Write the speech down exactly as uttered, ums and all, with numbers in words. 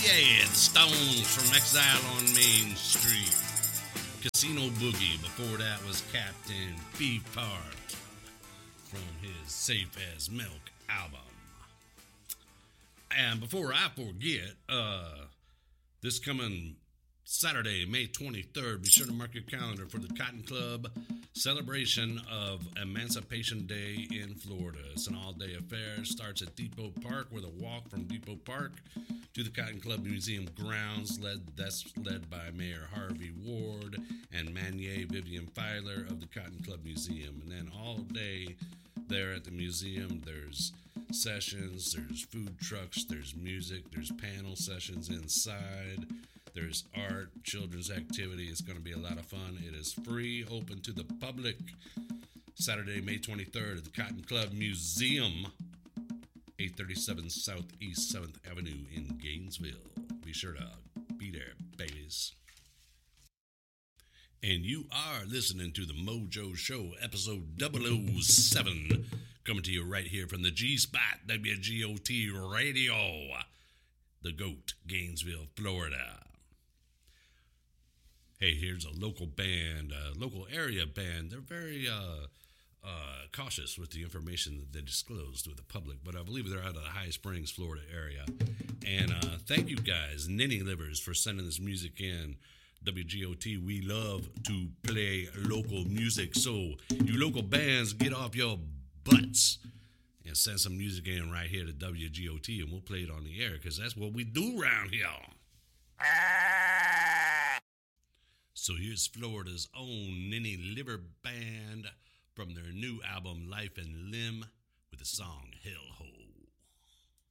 yeah, the Stones from Exile on Main Street. Casino Boogie. Before that was Captain Beefheart from his Safe as Milk album. And before I forget, uh, this coming Saturday, May twenty-third, be sure to mark your calendar for the Cotton Club celebration of Emancipation Day in Florida. It's an all-day affair. It starts at Depot Park with a walk from Depot Park to the Cotton Club Museum grounds. Led That's led by Mayor Harvey Ward and Manier Vivian Filer of the Cotton Club Museum. And then all day there at the museum, there's sessions, there's food trucks, there's music, there's panel sessions inside. There's art, children's activity. It's going to be a lot of fun. It is free, open to the public. Saturday, May twenty-third at the Cotton Club Museum, eight thirty-seven Southeast seventh Avenue in Gainesville. Be sure to be there, babies. And you are listening to the Mojo Show, episode double oh seven, coming to you right here from the G-Spot, W G O T Radio, the GOAT, Gainesville, Florida. Hey, here's a local band, a local area band. They're very uh, uh, cautious with the information that they disclose to the public, but I believe they're out of the High Springs, Florida area. And uh, thank you guys, Ninny Livers, for sending this music in. W G O T, we love to play local music, so you local bands, get off your butts and send some music in right here to W G O T, and we'll play it on the air, because that's what we do around here. So here's Florida's own Ninny Liver Band from their new album, Life and Limb, with the song Hellhole.